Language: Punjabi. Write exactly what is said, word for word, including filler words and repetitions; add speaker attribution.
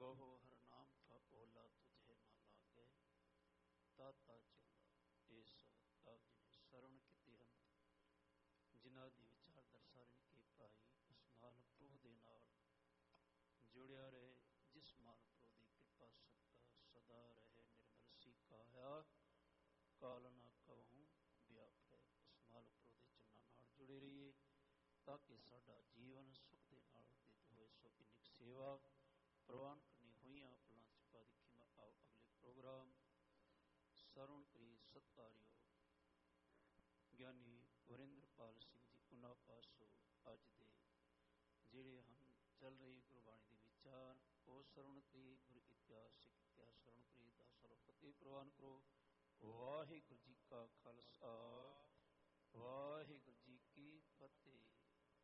Speaker 1: कहो हर नाम का ओला तुझे ना लागे, ताता चोला ए सब आप जिन्हें शरण किते ਹਨ ਜਿਨ੍ਹਾਂ ਦੀ ਵਿਚਾਰ ਦਰਸਾਰਨ ਕੇ ਭਾਈ ਉਸ ਨਾਲ ਪ੍ਰਭੂ ਦੇ ਨਾਲ ਜੁੜਿਆ ਰਹੇ, ਜਿਸ ਮਾਲ ਪ੍ਰਭੂ ਦੀ ਕਿਰਪਾ ਸਦਕਾ ਸਦਾ ਰਹੇ ਨਿਰਮਲ ਸੀ ਕਾਇਆ, ਕਾਲ ਨਾ ਕਹੂੰ ਵਿਆਪੈ। ਉਸ ਮਾਲ ਪ੍ਰਭੂ ਦੇ ਚੰਨਾਂ ਨਾਲ ਜੁੜੇ ਰਹੀਏ ਤਾਂ ਕਿ ਸਾਡਾ ਜੀਵਨ ਸੁਖ ਦੇ ਨਾਲ ਬਤੀਤ ਹੋਏ। ਸੋ ਇੰਨੀ ਸੇਵਾ ਪ੍ਰਵਾਨ ਕਰਨੀ ਹੋਈਆਂ ਫਲਾਂ ਚੁਕਾ ਦੀ ਖਿਮਾ। ਆਓ ਅਗਲੇ ਪ੍ਰੋਗਰਾਮ ਸਰਵਣ ਕਰੀ ਸਤਿਕਾਰਯੋਗ ਗਿਆਨੀ ਵਰਿੰਦਰਪਾਲ ਸਿੰਘ ਜੀ ਉਹਨਾਂ ਪਾਸੋਂ ਅੱਜ ਦੇ ਜਿਹੜੇ ਹਨ ਚੱਲ ਰਹੀ ਗੁਰਬਾਣੀ ਦੇ ਵਿਚਾਰ ਉਹ ਸਰਵਣ ਕਰੀ। ਗੁਰ ਇਤਿਹਾਸ ਸਿੱਖ ਇਤਿਹਾਸ ਸਰਵਣ ਕਰੀ ਦਾ ਸਰਵ ਫਤਿਹ ਪ੍ਰਵਾਨ ਕਰੋ। ਵਾਹਿਗੁਰੂ